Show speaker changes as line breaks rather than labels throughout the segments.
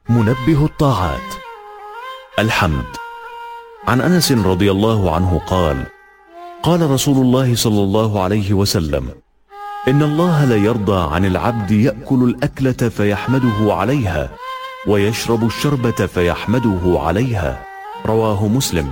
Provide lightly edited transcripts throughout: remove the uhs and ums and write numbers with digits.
منبه الطاعات. الحمد. عن أنس رضي الله عنه قال: قال رسول الله صلى الله عليه وسلم: إن الله لا يرضى عن العبد يأكل الأكلة فيحمده عليها ويشرب الشربة فيحمده عليها. رواه مسلم.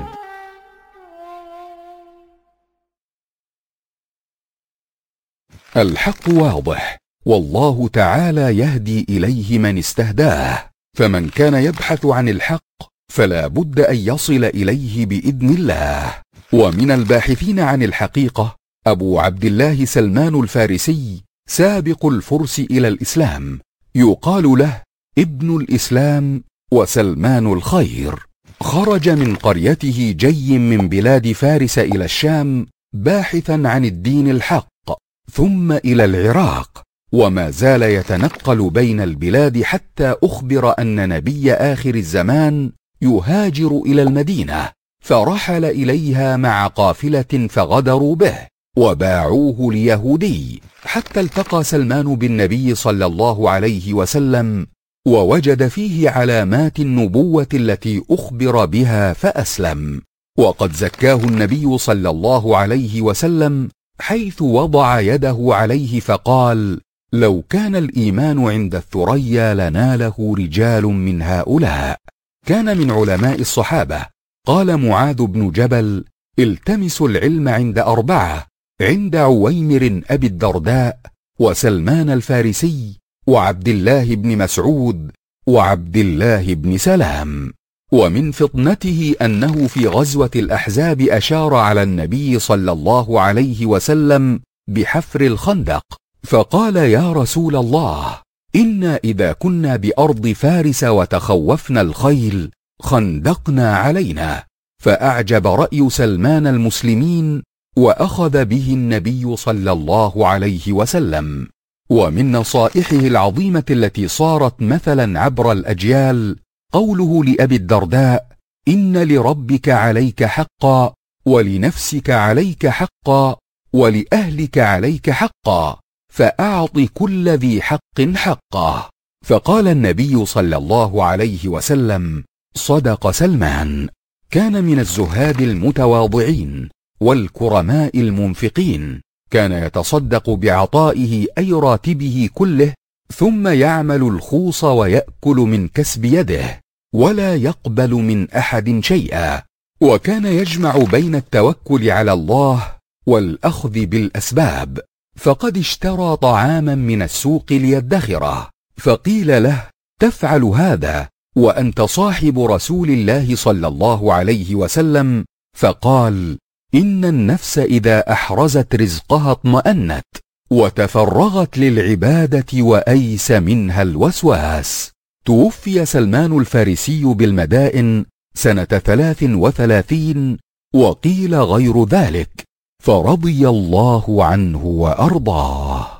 الحق واضح، والله تعالى يهدي إليه من استهداه، فمن كان يبحث عن الحق فلا بد أن يصل إليه بإذن الله. ومن الباحثين عن الحقيقة أبو عبد الله سلمان الفارسي، سابق الفرس إلى الإسلام، يقال له ابن الإسلام وسلمان الخير. خرج من قريته جي من بلاد فارس إلى الشام باحثا عن الدين الحق، ثم إلى العراق، وما زال يتنقل بين البلاد حتى أخبر أن نبي آخر الزمان يهاجر إلى المدينة، فرحل إليها مع قافلة فغدروا به وباعوه ليهودي، حتى التقى سلمان بالنبي صلى الله عليه وسلم ووجد فيه علامات النبوة التي أخبر بها فأسلم. وقد زكاه النبي صلى الله عليه وسلم حيث وضع يده عليه فقال: لو كان الإيمان عند الثريا لناله رجال من هؤلاء. كان من علماء الصحابة. قال معاذ بن جبل: التمسوا العلم عند أربعة، عند عويمر أبي الدرداء، وسلمان الفارسي، وعبد الله بن مسعود، وعبد الله بن سلام. ومن فطنته أنه في غزوة الأحزاب أشار على النبي صلى الله عليه وسلم بحفر الخندق، فقال: يا رسول الله، إنا إذا كنا بأرض فارس وتخوفنا الخيل خندقنا علينا. فأعجب رأي سلمان المسلمين، وأخذ به النبي صلى الله عليه وسلم. ومن نصائحه العظيمة التي صارت مثلا عبر الأجيال قوله لأبي الدرداء: إن لربك عليك حقا، ولنفسك عليك حقا، ولأهلك عليك حقا، فأعط كل ذي حق حقه. فقال النبي صلى الله عليه وسلم: صدق سلمان. كان من الزهاد المتواضعين والكرماء المنفقين، كان يتصدق بعطائه أي راتبه كله، ثم يعمل الخوص ويأكل من كسب يده، ولا يقبل من أحد شيئا. وكان يجمع بين التوكل على الله والأخذ بالأسباب، فقد اشترى طعاما من السوق ليدخره، فقيل له: تفعل هذا وأنت صاحب رسول الله صلى الله عليه وسلم؟ فقال: إن النفس إذا أحرزت رزقها اطمأنت، وتفرغت للعبادة وأيس منها الوسواس. توفي سلمان الفارسي بالمدائن سنة 33، وقيل غير ذلك، فرضي الله عنه وأرضاه.